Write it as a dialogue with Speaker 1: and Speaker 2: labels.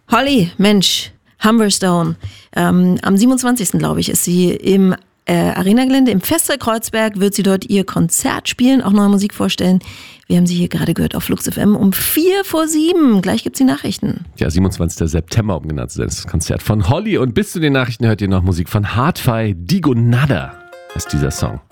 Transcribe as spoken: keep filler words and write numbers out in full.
Speaker 1: Holly, Mensch, Humberstone. Ähm, am siebenundzwanzigsten glaube ich, ist sie im äh, Arenagelände im Festsaal Kreuzberg, wird sie dort ihr Konzert spielen, auch neue Musik vorstellen. Wir haben sie hier gerade gehört auf Flux F M um vier vor sieben. Gleich gibt's die Nachrichten.
Speaker 2: Ja, siebenundzwanzigsten September, um genau zu sein, ist das Konzert von Holly. Und bis zu den Nachrichten hört ihr noch Musik von Hardfy. Digonada ist dieser Song.